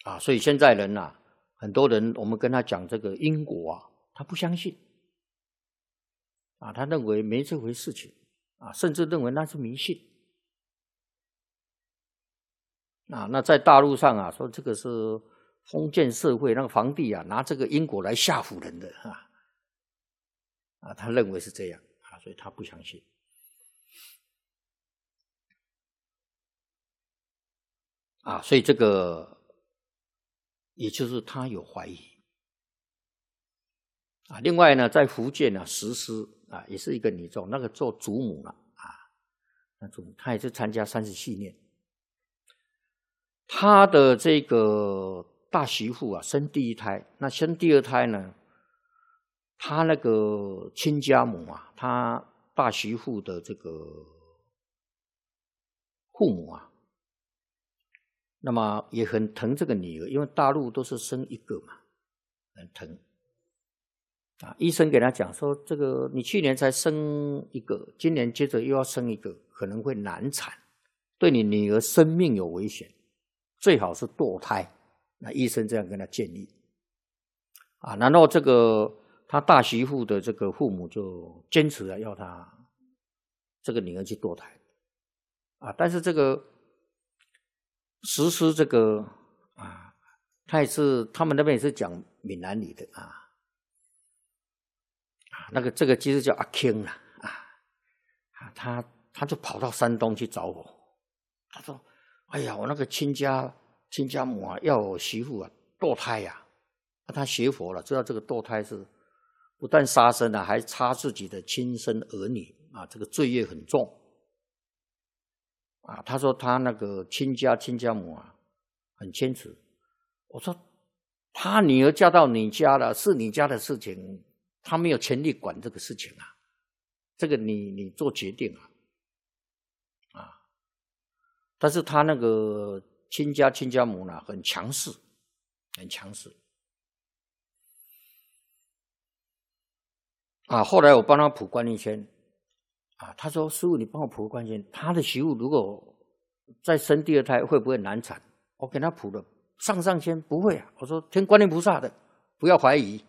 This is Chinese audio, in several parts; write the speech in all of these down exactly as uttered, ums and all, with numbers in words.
啊，所以现在人啊，很多人我们跟他讲这个因果啊，他不相信啊，他认为没这回事情啊，甚至认为那是迷信啊。那在大陆上啊，说这个是封建社会，那个皇帝啊，拿这个因果来吓唬人的啊，啊，他认为是这样啊，所以他不相信啊，所以这个也就是他有怀疑啊。另外呢，在福建呢，石狮啊，也是一个女众，那个做祖母了啊，那祖母她也是参加三十系念，她的这个大媳妇啊，生第一胎，那生第二胎呢，她那个亲家母啊，她大媳妇的这个父母啊，那么也很疼这个女儿，因为大陆都是生一个嘛，很疼啊。医生给他讲说，这个你去年才生一个，今年接着又要生一个，可能会难产，对你女儿生命有危险，最好是堕胎。那医生这样跟他建议啊，然后这个他大媳妇的这个父母就坚持了要他这个女儿去堕胎啊，但是这个实施这个啊，他也是他们那边也是讲闽南语的啊，啊那个这个其实叫阿 King 啦啊，他他就跑到山东去找我，他说：“哎呀，我那个亲家亲家母啊，要我媳妇啊堕胎呀、啊，他学佛了，知道这个堕胎是不但杀生啊，还杀自己的亲生儿女啊，这个罪业很重。”啊，他说他那个亲家亲家母啊，很坚持。我说他女儿嫁到你家了，是你家的事情，他没有权利管这个事情啊，这个你你做决定啊，啊，但是他那个亲家亲家母呢，很强势，很强势。啊，后来我帮他卜观音签。啊，他说：“师父，你帮我卜个观音，他的媳妇如果再生第二胎，会不会难产？”我给他卜了，上上签不会啊。我说：“听观音菩萨的，不要怀疑。”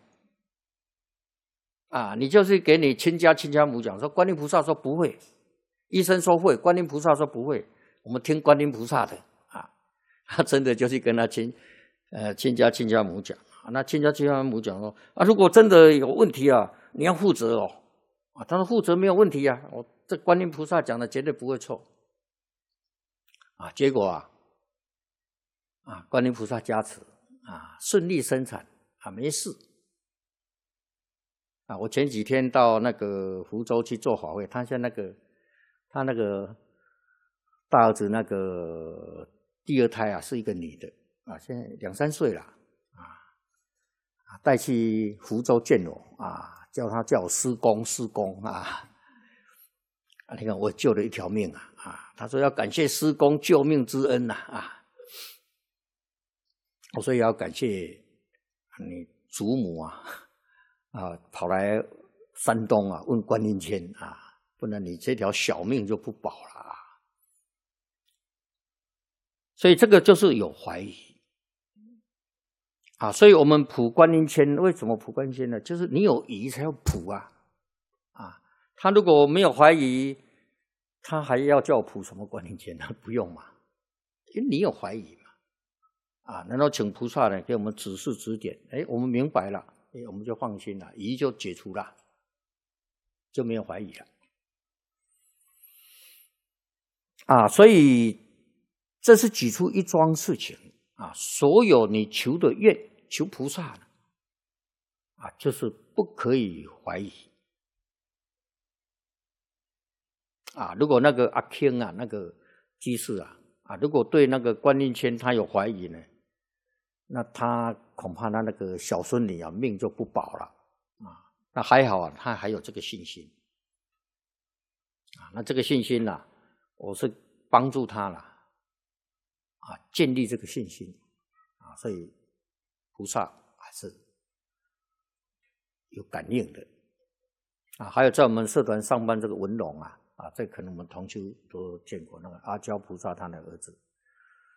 啊，你就是给你亲家亲家母讲说，观音菩萨说不会，医生说会，观音菩萨说不会，我们听观音菩萨的啊。他真的就去跟他亲呃亲家亲家母讲，那亲家亲家母讲说：“啊，如果真的有问题啊，你要负责哦。”啊，他说负责没有问题啊，我这观音菩萨讲的绝对不会错啊。结果啊，啊，观音菩萨加持啊，顺利生产啊，没事啊。我前几天到那个福州去做法会，他现在那个他那个大儿子那个第二胎啊，是一个女的啊，现在两三岁了啊，带去福州见我啊。叫他叫我师公师公啊！啊，你看我救了一条命啊！啊，他说要感谢师公救命之恩呐！啊，我说也要感谢你祖母啊！啊，跑来山东啊问观音签啊，不然你这条小命就不保了啊！所以这个就是有怀疑。啊，所以我们卜观音签，为什么卜观音签呢？就是你有疑才要卜啊，啊，他如果没有怀疑，他还要叫我卜什么观音签呢？不用嘛，因为你有怀疑嘛，啊，然后请菩萨呢给我们指示指点，哎，我们明白了，哎，我们就放心了，疑就解除了，就没有怀疑了，啊，所以这是举出一桩事情啊，所有你求的愿。求菩萨的啊，就是不可以怀疑啊。如果那个阿 King 啊，那个居士啊，啊，如果对那个观音签他有怀疑呢，那他恐怕他那个小孙女啊命就不保了啊。那还好啊，他还有这个信心啊。那这个信心呢、啊，我是帮助他了啊，建立这个信心啊，所以。菩萨还是有感应的啊，还有在我们社团上班这个文龙啊，啊，这可能我们同修都见过那个阿胶菩萨他的儿子